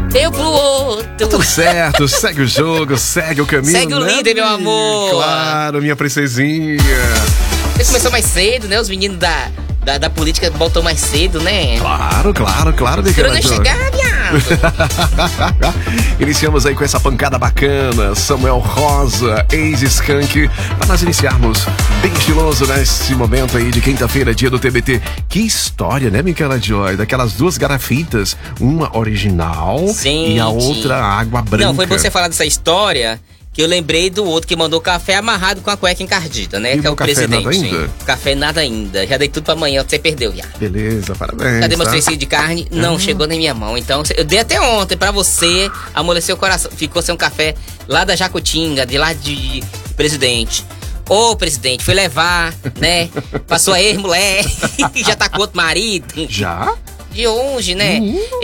Eu pro outro. Tudo certo, segue o jogo, segue o caminho. Segue o líder, meu amor. Claro, minha princesinha. Você começou mais cedo, né? Os meninos da política voltou mais cedo, né? Claro, minha Quero nem chegar, viado. Iniciamos aí com essa pancada bacana, Samuel Rosa, ex-Skank, para nós iniciarmos bem estiloso nesse momento aí de quinta-feira, dia do TBT. Que história, né, Micaela Joy? Daquelas duas garrafitas, uma original Gente. e a outra água branca. Não, foi você falar dessa história que eu lembrei do outro que mandou café amarrado com a cueca encardida, né? E que é o café presidente. nada ainda? Café nada ainda. Já dei tudo pra amanhã, você perdeu, viado. Beleza, parabéns. Cadê meu tá? triciclo de carne? Não chegou na minha mão. Então, eu dei até ontem pra você, amoleceu o coração. Ficou sem um café lá da Jacutinga, de lá de Presidente. Ô, presidente, fui levar, né? Passou aí, mulher. Já tá com outro marido. Já? De hoje, né?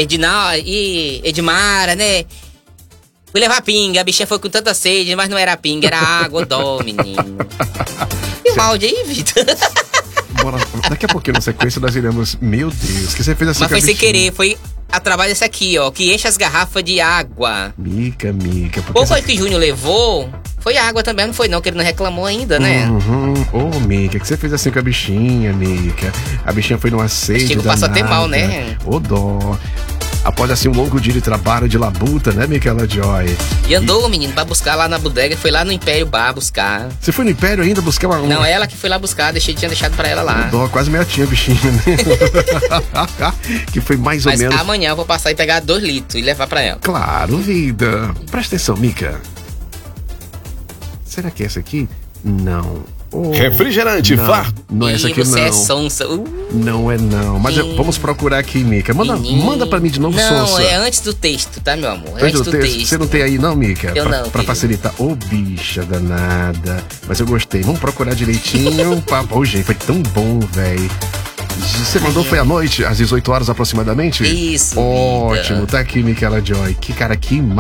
Edmara, né? Fui levar pinga, a bichinha foi com tanta sede, mas não era pinga, era água, dó, menino. E o balde aí, Vitor? Bora, daqui a pouquinho na sequência nós iremos. Meu Deus, que você fez assim. Mas com a foi sem bichinha? querer, foi a trabalho desse aqui, ó, que enche as garrafas de água. Mica. Pouco coisa que o Júnior levou foi água também, não foi não, que ele não reclamou ainda, né? Ô, Mica, que você fez assim com a bichinha, Mica? A bichinha foi numa sede. Chico passou até mal, né? Ô, dó. Após assim um longo dia de trabalho de labuta, né, Micaela Joy? E andou, menino, pra buscar lá na bodega, foi lá no Império Bar buscar. Você foi no Império ainda buscar uma... Não, ela que foi lá buscar, tinha deixado pra ela lá. Ô, dó, quase meia-tinha a bichinha, né? Que foi mais ou Mas menos... amanhã eu vou passar e pegar 2 litros e levar pra ela. Claro, vida. Presta atenção, Mica. Será que é essa aqui? Não. Oh, Refrigerante, vá. Não é essa Ih, aqui, você não. é sonsa. Não é, não. Mas vamos procurar aqui, Mica. Manda pra mim de novo, Não, sonsa. é antes do texto, tá, meu amor? É Antes antes do do texto. texto. Você não tem aí, não, Mica? Eu não, Pra filho. facilitar. Ô, bicha danada. Mas eu gostei. Vamos procurar direitinho. Ô, gente, foi tão bom, velho. Você mandou, foi à noite, às 18 horas aproximadamente? Isso, Ótimo. vida. Tá aqui, Micaela Joy. Que cara, que